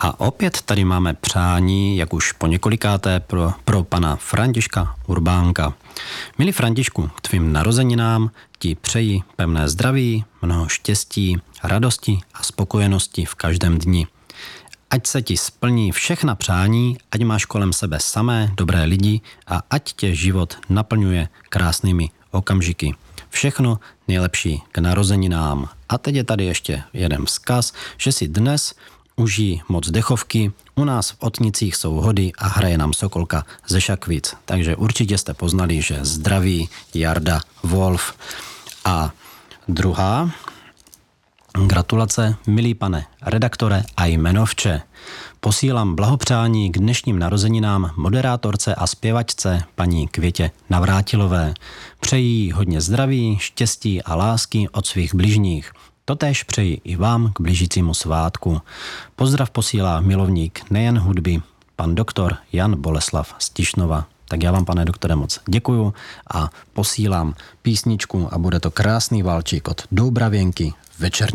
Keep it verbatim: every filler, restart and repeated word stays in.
A opět tady máme přání, jak už po několikáté, pro, pro pana Františka Urbánka. Milý Františku, k tvým narozeninám ti přeji pevné zdraví, mnoho štěstí, radosti a spokojenosti v každém dni. Ať se ti splní všechna přání, ať máš kolem sebe samé dobré lidi a ať tě život naplňuje krásnými okamžiky. Všechno nejlepší k narozeninám. A teď je tady ještě jeden vzkaz, že si dnes užij moc dechovky. U nás v Otnicích jsou hody a hraje nám Sokolka ze Šakvic. Takže určitě jste poznali, že zdraví Jarda Wolf. A druhá gratulace, milý pane redaktore a jmenovče. Posílám blahopřání k dnešním narozeninám moderátorce a zpěvačce paní Květě Navrátilové. Přeji hodně zdraví, štěstí a lásky od svých bližních. Totéž přeji i vám k blížícímu svátku. Pozdrav posílá milovník nejen hudby, pan doktor Jan Boleslav z Tišnova. Tak já vám, pane doktore, moc děkuju a posílám písničku a bude to krásný valčík od Doubravěnky večerní.